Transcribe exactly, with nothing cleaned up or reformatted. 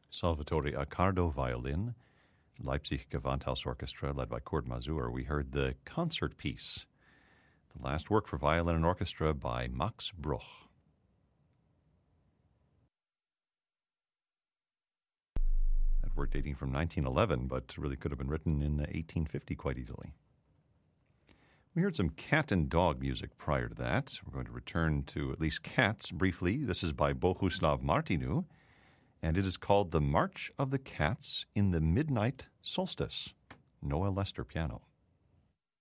Salvatore Accardo, violin. Leipzig Gewandhaus Orchestra, led by Kurt Masur. We heard the concert piece, the last work for violin and orchestra by Max Bruch. That work dating from nineteen eleven, but really could have been written in eighteen fifty quite easily. We heard some cat and dog music prior to that. We're going to return to at least cats briefly. This is by Bohuslav Martinu, and it is called The March of the Cats in the Midnight Solstice. Noah Lester, piano.